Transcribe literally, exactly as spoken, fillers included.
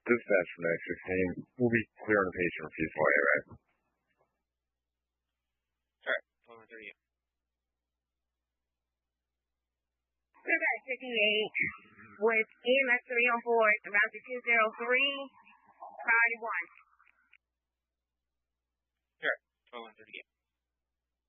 Dispatch from X sixteen. We'll be clearing the patient reviews for you, right? Alright, twelve thirty-eight. Dispatch fifty-eight with E M S three on board, around to two zero three, priority one. Alright, twelve thirty-eight.